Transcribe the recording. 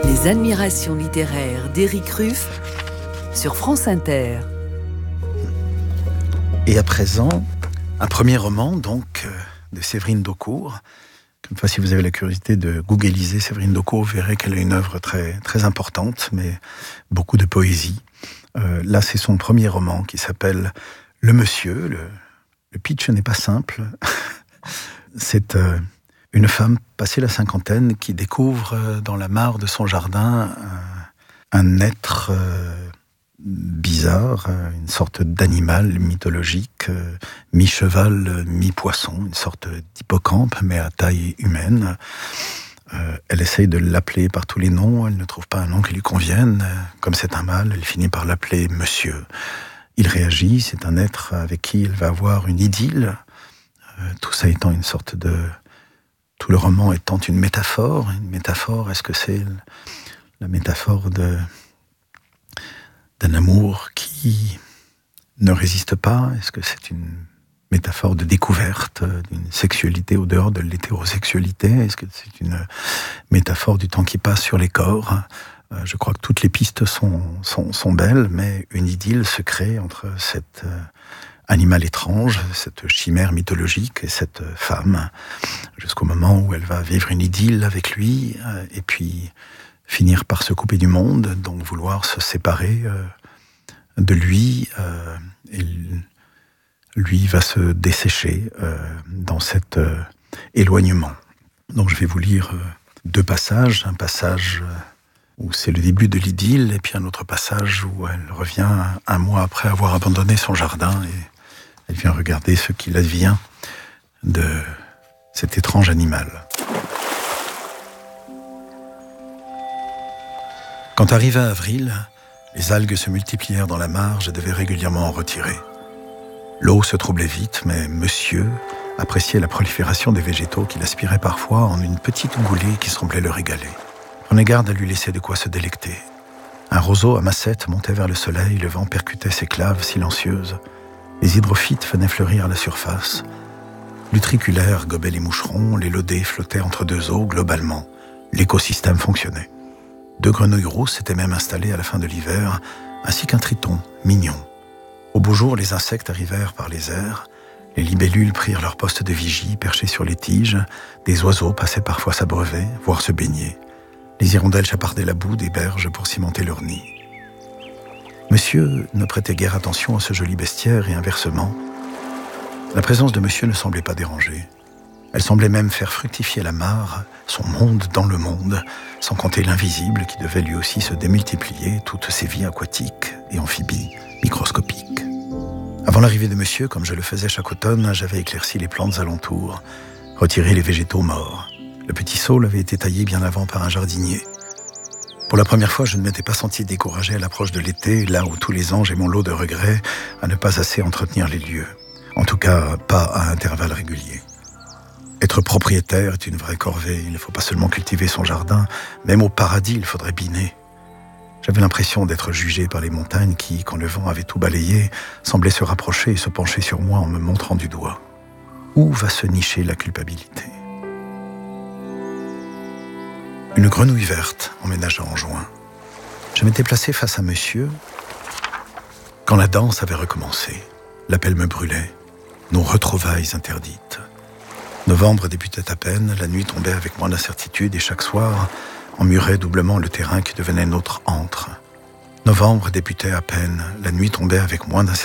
Les admirations littéraires d'Éric Ruff sur France Inter. Et à présent, un premier roman donc de Séverine Daucourt. Comme ça, si vous avez la curiosité de googliser Séverine Daucourt, vous verrez qu'elle a une œuvre très, très importante, mais beaucoup de poésie. Là, c'est son premier roman qui s'appelle Le Monsieur. Le pitch n'est pas simple. C'est une femme passée la cinquantaine qui découvre dans la mare de son jardin un être bizarre, une sorte d'animal mythologique, mi-cheval, mi-poisson, une sorte d'hippocampe, mais à taille humaine. Elle essaye de l'appeler par tous les noms, elle ne trouve pas un nom qui lui convienne. Comme c'est un mâle, elle finit par l'appeler Monsieur. Il réagit, c'est un être avec qui elle va avoir une idylle. Tout ça étant une sorte de... Tout le roman étant une métaphore. Une métaphore, est-ce que c'est la métaphore d'un amour qui ne résiste pas? Est-ce que c'est une métaphore de découverte d'une sexualité au dehors de l'hétérosexualité? Est-ce que c'est une métaphore du temps qui passe sur les corps? Je crois que toutes les pistes sont belles, mais une idylle se crée entre cet animal étrange, cette chimère mythologique et cette femme, jusqu'au moment où elle va vivre une idylle avec lui, et puis finir par se couper du monde, donc vouloir se séparer de lui, et lui va se dessécher dans cet éloignement. Donc je vais vous lire deux passages, un passage où c'est le début de l'idylle, et puis un autre passage où elle revient un mois après avoir abandonné son jardin, et elle vient regarder ce qu'il advient de cet étrange animal. Quand arriva avril, les algues se multiplièrent dans la mare, je devais régulièrement en retirer. L'eau se troublait vite, mais Monsieur appréciait la prolifération des végétaux qu'il aspirait parfois en une petite goulée qui semblait le régaler. Prenez garde à lui laisser de quoi se délecter. Un roseau à massettes montait vers le soleil, le vent percutait ses claves silencieuses. Les hydrophytes venaient fleurir à la surface. L'utriculaire gobait les moucherons, les lodés flottaient entre deux eaux, globalement. L'écosystème fonctionnait. 2 grenouilles rousses s'étaient même installées à la fin de l'hiver, ainsi qu'un triton, mignon. Au beau jour, les insectes arrivèrent par les airs. Les libellules prirent leur poste de vigie, perchés sur les tiges. Des oiseaux passaient parfois s'abreuver, voire se baigner. Les hirondelles chapardaient la boue des berges pour cimenter leur nid. Monsieur ne prêtait guère attention à ce joli bestiaire et inversement. La présence de Monsieur ne semblait pas déranger. Elle semblait même faire fructifier la mare, son monde dans le monde, sans compter l'invisible qui devait lui aussi se démultiplier, toutes ces vies aquatiques et amphibies microscopiques. Avant l'arrivée de Monsieur, comme je le faisais chaque automne, j'avais éclairci les plantes alentours, retiré les végétaux morts. Le petit saule avait été taillé bien avant par un jardinier. Pour la première fois, je ne m'étais pas senti découragé à l'approche de l'été, là où tous les ans j'ai mon lot de regrets à ne pas assez entretenir les lieux. En tout cas, pas à intervalles réguliers. Être propriétaire est une vraie corvée. Il ne faut pas seulement cultiver son jardin, même au paradis, il faudrait biner. J'avais l'impression d'être jugé par les montagnes qui, quand le vent avait tout balayé, semblaient se rapprocher et se pencher sur moi en me montrant du doigt. Où va se nicher la culpabilité ? Une grenouille verte emménagea en juin. Je m'étais placé face à Monsieur quand la danse avait recommencé. L'appel me brûlait. Nos retrouvailles interdites. Novembre débutait à peine, la nuit tombait avec moins d'incertitude et chaque soir emmurait doublement le terrain qui devenait notre antre. Novembre débutait à peine, la nuit tombait avec moins d'incertitude.